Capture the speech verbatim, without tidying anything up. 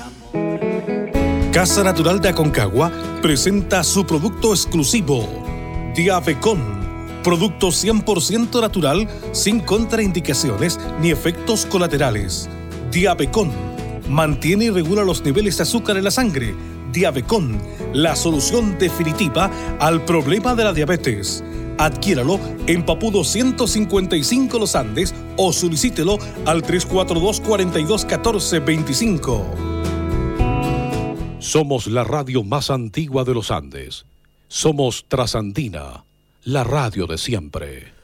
Casa Natural de Aconcagua presenta su producto exclusivo, Diabecon, producto cien por ciento natural, sin contraindicaciones ni efectos colaterales. Diabecon mantiene y regula los niveles de azúcar en la sangre. Diabecon, la solución definitiva al problema de la diabetes. Adquiéralo en Papudo ciento cincuenta y cinco Los Andes o solicítelo al tres cuatro dos, cuatro dos uno cuatro, dos cinco. Somos la radio más antigua de los Andes. Somos Trasandina, la radio de siempre.